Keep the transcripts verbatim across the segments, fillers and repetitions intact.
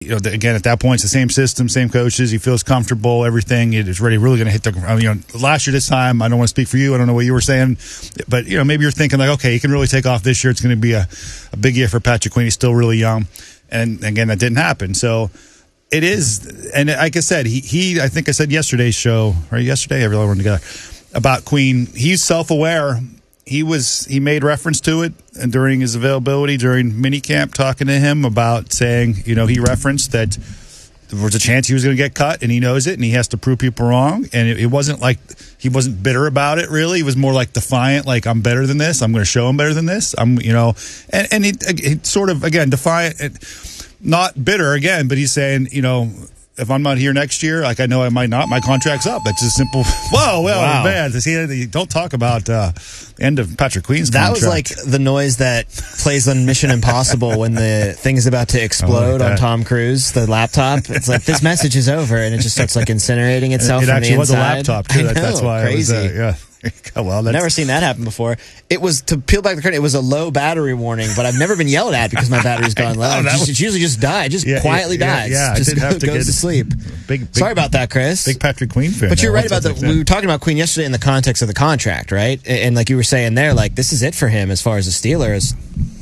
You know, the, again, at that point, it's the same system, same coaches. He feels comfortable, everything. It is ready, really going to hit the ground. You know, last year, this time, I don't want to speak for you. I don't know what you were saying. But, you know, maybe you're thinking, like, okay, he can really take off this year. It's going to be a, a big year for Patrick Queen. He's still really young. And, again, that didn't happen. So it is, and like I said, he, he I think I said yesterday's show, right, yesterday, everyone together, about Queen. He's self-aware. He was he made reference to it and during his availability during minicamp, talking to him about saying, you know, he referenced that there was a chance he was going to get cut, and he knows it, and he has to prove people wrong. And it, it wasn't like he wasn't bitter about it. Really, he was more like defiant, like I'm better than this. I'm going to show him better than this. I'm, you know, and and he, he sort of again defiant, not bitter again, but he's saying, you know, if I'm not here next year, like I know I might not, my contract's up. That's just simple. Whoa, well, wow. Man, see, don't talk about uh, the end of Patrick Queen's that contract. That was like the noise that plays on Mission Impossible when the thing is about to explode like on Tom Cruise, the laptop. It's like, this message is over, and it just starts like incinerating itself it, it from actually the inside. was a laptop, too. I know, that's why crazy. It was, uh, yeah. Well, that's... Never seen that happen before. It was, to peel back the curtain, it was a low battery warning, but I've never been yelled at because my battery's gone low. It just, usually just die. It just yeah, quietly yeah, dies. Yeah, just I did go, have to goes get to sleep. Big, big, Sorry about that, Chris. Big Patrick Queen fan. But you're right What's about the. We were talking about Queen yesterday in the context of the contract, right? And, and like you were saying there, like this is it for him as far as the Steelers.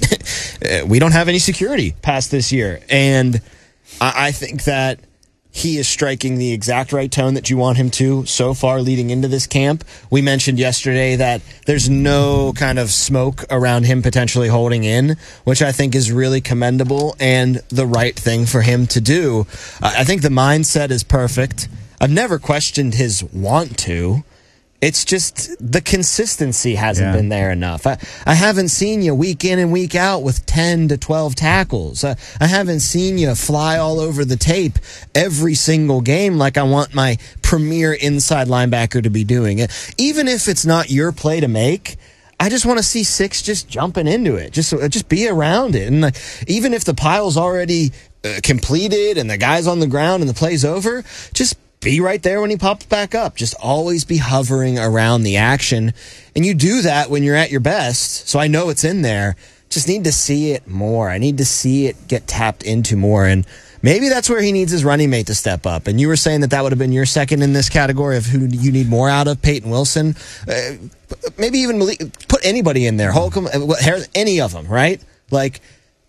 We don't have any security past this year, and I, I think that he is striking the exact right tone that you want him to so far leading into this camp. We mentioned yesterday that there's no kind of smoke around him potentially holding in, which I think is really commendable and the right thing for him to do. I think the mindset is perfect. I've never questioned his want to. It's just the consistency hasn't yeah. been there enough. I, I haven't seen you week in and week out with ten to twelve tackles. I, I haven't seen you fly all over the tape every single game like I want my premier inside linebacker to be doing it. Even if it's not your play to make, I just want to see six just jumping into it. Just, just be around it. And like, even if the pile's already uh, completed and the guy's on the ground and the play's over, just be right there when he pops back up. Just always be hovering around the action. And you do that when you're at your best. So I know it's in there. Just need to see it more. I need to see it get tapped into more. And maybe that's where he needs his running mate to step up. And you were saying that that would have been your second in this category of who you need more out of, Peyton Wilson. Uh, maybe even Malik, put anybody in there. Holcomb, any of them, right? Like,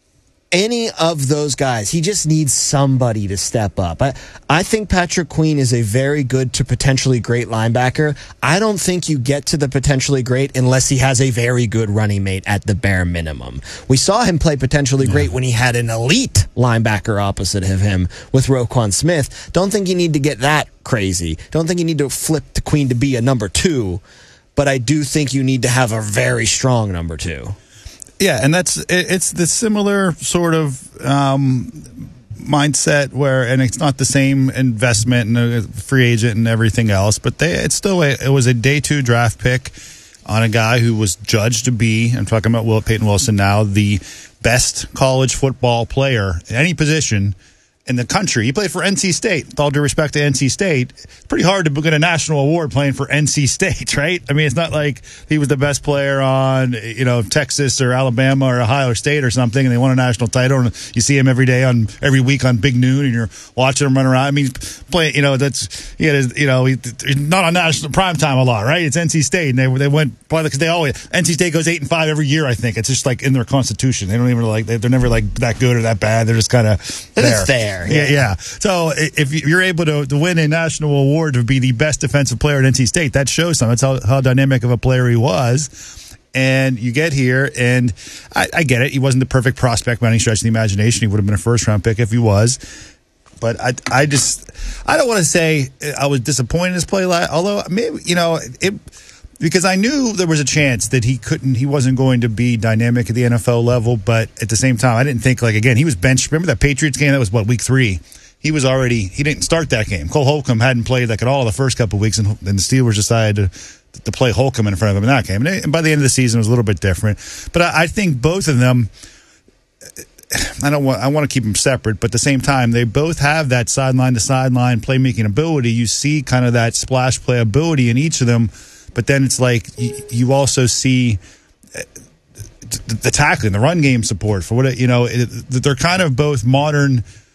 any of those guys, he just needs somebody to step up. I, I think Patrick Queen is a very good to potentially great linebacker. I don't think you get to the potentially great unless he has a very good running mate at the bare minimum. We saw him play potentially great yeah. when he had an elite linebacker opposite of him with Roquan Smith. Don't think you need to get that crazy. Don't think you need to flip the Queen to be a number two, but I do think you need to have a very strong number two. Yeah, and that's it's the similar sort of um, mindset where, and it's not the same investment and a free agent and everything else, but they it's still a, it was a day two draft pick on a guy who was judged to be, I'm talking about Will Peyton Wilson now, the best college football player in any position in the country. He played for N C State. With all due respect to N C State, it's pretty hard to get a national award playing for N C State, right? I mean, it's not like he was the best player on, you know, Texas or Alabama or Ohio State or something, and they won a national title. And you see him every day on every week on Big Noon, and you're watching him run around. I mean, play, you know, that's he had his, you know, he, he's not on national prime time a lot, right? It's N C State, and they they went probably because they always N C State goes eight and five every year. I think it's just like in their constitution. They don't even like they, they're never like that good or that bad. They're just kind of there. It's there. Yeah, yeah. So if you're able to, to win a national award to be the best defensive player at N C State, that shows something. That's how, how dynamic of a player he was. And you get here, and I, I get it. He wasn't the perfect prospect by any stretch of the imagination. He would have been a first-round pick if he was. But I, I just, I don't want to say I was disappointed in his play. Although maybe, you know, it. Because I knew there was a chance that he couldn't, he wasn't going to be dynamic at the N F L level, but at the same time, I didn't think, like, again, he was benched. Remember that Patriots game? That was, what, week three? He was already, he didn't start that game. Cole Holcomb hadn't played, like, at all the first couple of weeks, and, and the Steelers decided to, to play Holcomb in front of him in that game. And, and by the end of the season, it was a little bit different. But I, I think both of them, I don't want, I want to keep them separate, but at the same time, they both have that sideline to sideline playmaking ability. You see kind of that splash play ability in each of them. But then it's like you also see the tackling, the run game support for what it, you know. It, they're kind of both modern